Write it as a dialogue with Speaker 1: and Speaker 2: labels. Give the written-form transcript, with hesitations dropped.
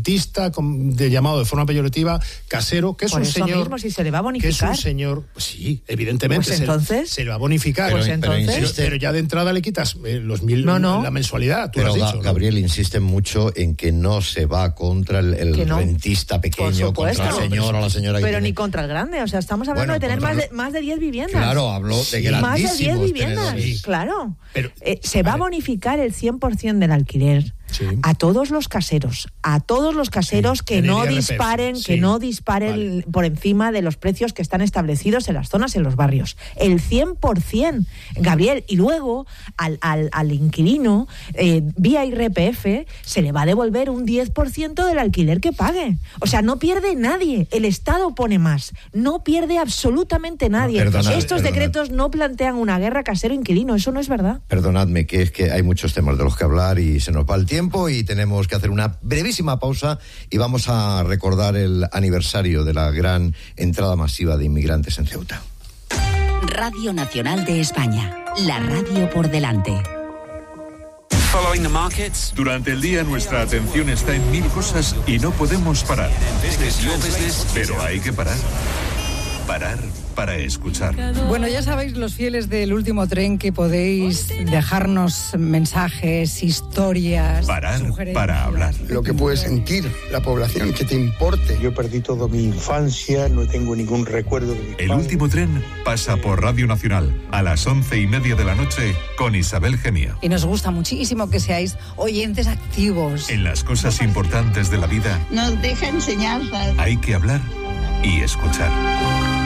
Speaker 1: rentista, llamado de forma peyorativa, casero, que es
Speaker 2: por
Speaker 1: un
Speaker 2: eso
Speaker 1: señor...
Speaker 2: mismo, si se le va a bonificar.
Speaker 1: Que es un señor... Sí, evidentemente.
Speaker 2: Pues entonces...
Speaker 1: Se le va a bonificar.
Speaker 2: Pues entonces...
Speaker 1: Pero ya de entrada le quitas los 1.000 la mensualidad, tú lo has dicho.
Speaker 3: Gabriel insiste mucho en que no se va contra el rentista pequeño, contra el señor o la señora.
Speaker 2: Pero ni contra el grande, o sea, estamos hablando de tener más de 10 viviendas.
Speaker 3: Claro, hablo de grandísimos
Speaker 2: más de 10 viviendas,
Speaker 3: tenedores.
Speaker 2: claro. Pero, se va a bonificar el 100% del alquiler. Sí. A todos los caseros que no disparen por encima de los precios que están establecidos en las zonas, en los barrios. El 100%, Gabriel. Y luego al inquilino, vía IRPF, se le va a devolver un 10% del alquiler que pague. O sea, no pierde nadie. El Estado pone más. No pierde absolutamente nadie. Estos decretos no plantean una guerra casero-inquilino. Eso no es verdad.
Speaker 3: Perdonadme, que es que hay muchos temas de los que hablar y se nos va el tiempo y tenemos que hacer una brevísima pausa y vamos a recordar el aniversario de la gran entrada masiva de inmigrantes en Ceuta.
Speaker 4: Radio Nacional de España, la radio por delante.
Speaker 5: Durante el día nuestra atención está en 1000 cosas y no podemos parar. Pero hay que parar. Parar para escuchar.
Speaker 6: Bueno, ya sabéis, los fieles del Último Tren, que podéis dejarnos mensajes, historias.
Speaker 5: Parar para hablar.
Speaker 7: Lo que puede sentir la población, que te importe.
Speaker 8: Yo perdí toda mi infancia, no tengo ningún recuerdo de mi
Speaker 5: El Último Tren pasa por Radio Nacional a las 11:30 de la noche con Isabel Gemio.
Speaker 6: Y nos gusta muchísimo que seáis oyentes activos.
Speaker 5: En las cosas importantes de la vida
Speaker 9: nos deja enseñanzas.
Speaker 5: Hay que hablar y escuchar.